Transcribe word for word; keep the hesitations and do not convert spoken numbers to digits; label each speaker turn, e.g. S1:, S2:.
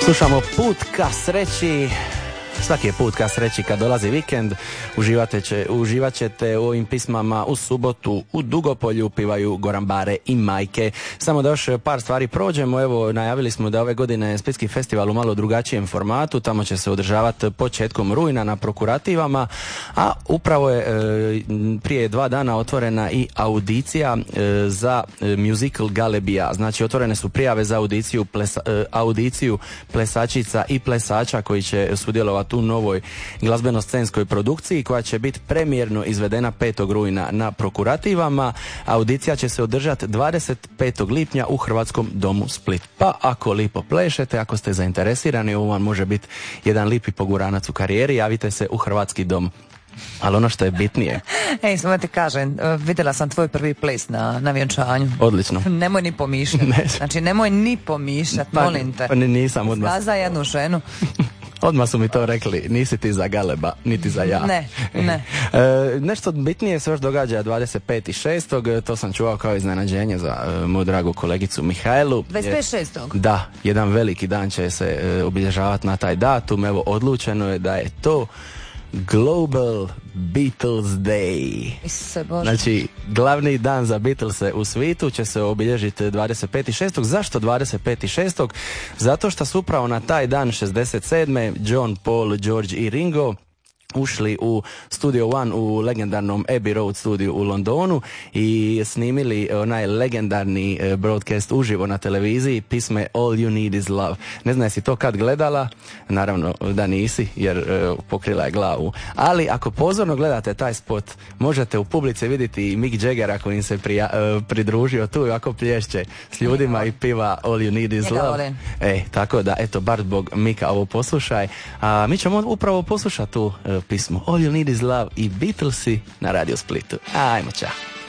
S1: Slušamo Put ka sreći. Svaki je put ka sreći kad dolazi vikend. Uživate će, uživat ćete u ovim pismama u subotu u Dugopolju pivaju Gorambare i Majke. Samo da još par stvari prođemo. Evo, najavili smo da ove godine Splitski festival u malo drugačijem formatu. Tamo će se održavati početkom rujna na Prokurativama, a upravo je e, prije dva dana otvorena i audicija e, za e, musical Galebija. Znači, otvorene su prijave za audiciju, plesa, e, audiciju plesačica i plesača koji će sudjelovati u novoj glazbeno-scenskoj produkciji koja će biti premijerno izvedena petog rujna na Prokurativama. Audicija će se održati dvadeset petog lipnja u Hrvatskom domu Split. Pa ako lipo plešete, ako ste zainteresirani, ovo vam može biti jedan lipi poguranac u karijeri, javite se u Hrvatski dom. Ali ono što je bitnije...
S2: Ej, samo ti kažem, vidjela sam tvoj prvi ples na, na vjenčanju.
S1: Odlično.
S2: Nemoj ni pomišljati. Ne. Znači, nemoj ni pomišljati,
S1: pa,
S2: molim te.
S1: Pa nisam odmah.
S2: Zna za jednu ženu.
S1: Odmah su mi to rekli, nisi ti za Galeba, niti za ja.
S2: Ne, ne.
S1: E, nešto bitnije se još događa dvadeset petog šestog To sam čuvao kao iznenađenje za e, moju dragu kolegicu Mihajlu.
S2: dvadeset petog šestog
S1: Da, jedan veliki dan će se e, obilježavati na taj datum. Evo, odlučeno je da je to Global Beatles Day.
S2: Isuse Bože.
S1: Znači, glavni dan za Beatlese u svijetu će se obilježiti dvadeset petog šestog Zašto dvadeset petog šestog Zato što su upravo na taj dan šezdeset sedme John, Paul, George i Ringo ušli u Studio One u legendarnom Abbey Road studiju u Londonu i snimili onaj legendarni broadcast uživo na televiziji pisme All You Need Is Love. Ne znam jesi to kad gledala, naravno da nisi jer uh, pokrila je glavu, ali ako pozorno gledate taj spot možete u publici vidjeti Mick Jaggera koji im se prija, uh, pridružio tu i ako plješće s ljudima i piva All You Need Is Love. E, tako da, eto, bar zbog Mika ovo poslušaj. A mi ćemo upravo poslušati tu uh, pismo All You Need Is Love i Beatlesi na Radio Splitu. Ajmo, čao.